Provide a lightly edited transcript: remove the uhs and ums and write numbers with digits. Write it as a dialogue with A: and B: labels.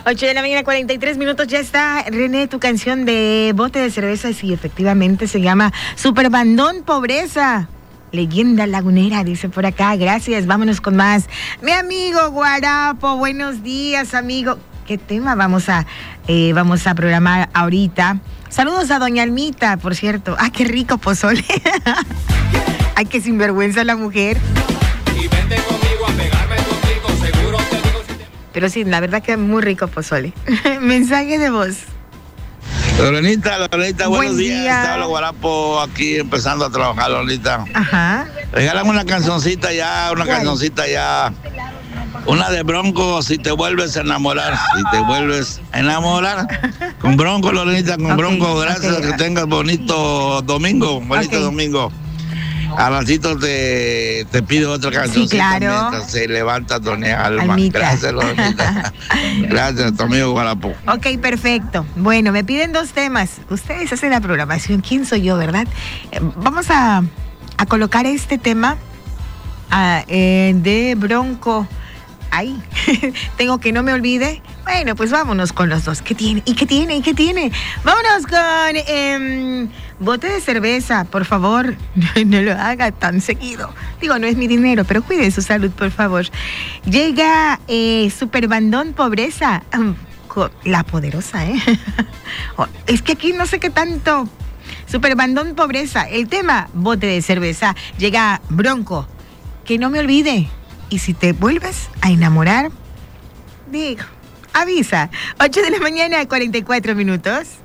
A: 8 de la mañana, 43 minutos. Ya está, René, tu canción de Bote de Cerveza. Sí, efectivamente se llama Superbandón Pobreza. Leyenda lagunera, dice por acá. Gracias, vámonos con más. Mi amigo Guarapo, buenos días, amigo. ¿Qué tema vamos a programar ahorita? Saludos a doña Almita, por cierto. Ah, qué rico pozole. Ay, qué sinvergüenza la mujer.
B: Y vente conmigo a pegarme contigo, seguro te digo si te...
A: Pero sí, la verdad que muy rico pozole. Mensaje de voz.
C: Lorenita, buenos días.
A: Día.
C: Te hablo Guarapo aquí empezando a trabajar, Lorenita.
A: Ajá.
C: Regálame una cancioncita ya, Una de Bronco, si te vuelves a enamorar. Si te vuelves a enamorar. Con Bronco, Lorenita, con Bronco. Gracias, que tengas bonito domingo. Domingo. A ratito te pido otra canción.
A: Sí, claro.
C: Mientras se levanta Doña Alma.
A: Almita.
C: Gracias, Lorenita. Gracias, tu amigo Guarapo.
A: Ok, perfecto. Bueno, me piden dos temas. Ustedes hacen la programación. ¿Quién soy yo, verdad? Vamos a colocar este tema de Bronco. Ay, tengo que no me olvide. Bueno, pues vámonos con los dos. ¿Qué tiene? ¿Y qué tiene? ¿Y qué tiene? Vámonos con Bote de Cerveza, por favor. No lo haga tan seguido. Digo, no es mi dinero, pero cuide su salud, por favor. Llega Superbandón Pobreza. La poderosa, ¿eh? Es que aquí no sé qué tanto. Superbandón Pobreza. El tema, Bote de Cerveza. Llega Bronco. Que no me olvide. Y si te vuelves a enamorar, digo, avisa. 8 de la mañana, 44 minutos.